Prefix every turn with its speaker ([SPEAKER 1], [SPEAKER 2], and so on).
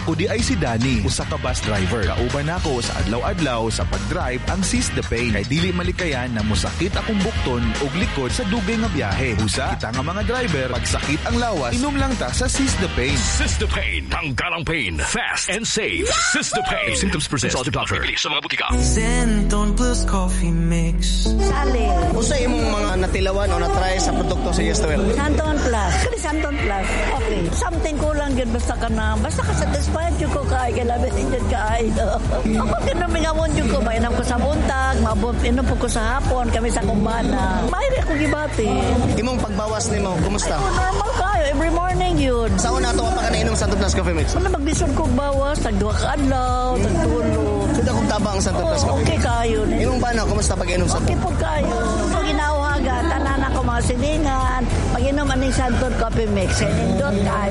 [SPEAKER 1] Ako di ay si Danny, usa ka bus driver. Kauban ako sa adlaw-adlaw sa pag-drive ang Seize the Pain. Kay dili malikayan na musakit akong bukton ug likod sa dugay nga biyahe. Usa, kita nga mga driver, pag sakit ang lawas, inom lang ta sa Seize the Pain.
[SPEAKER 2] Seize the Pain. Tanggalang pain. Fast and safe. Seize the Pain. If symptoms persist, consult your doctor. Bili sa mga butika.
[SPEAKER 3] Centon Plus Coffee Mix.
[SPEAKER 4] Sali.
[SPEAKER 5] Usa imong mga natilawan o na-try sa produkto sa Yesterwell?
[SPEAKER 4] Santon Plus. Kani Santon Plus. Okay. Something kulang yun basta ka na. Basta ka satisfied yung ko kay kalabit yun kay. Ako kinamingamon yung ko. Mainam ko sa buntag. Inom po ko sa hapon. Kami sa kumbana. Mayroon akong gibati.
[SPEAKER 5] Imong pagbawas nimo, kumusta?
[SPEAKER 4] Normal kayo. Every morning yun.
[SPEAKER 5] Sa una to pa ka nainom Santon Plus Coffee Mix?
[SPEAKER 4] Wala magdison kong bawas. Tagduha ka adlaw. Tagtulo.
[SPEAKER 5] Suda kong tabang Santon Plus Coffee Mix?
[SPEAKER 4] Okay kayo.
[SPEAKER 5] Imong bana, kumusta pag-inom Santon?
[SPEAKER 4] Okay po kayo. Pag ginauhaga, tanan ako mga silingan. Pag inom aning Santon Coffee Mix. Sinindot kayo.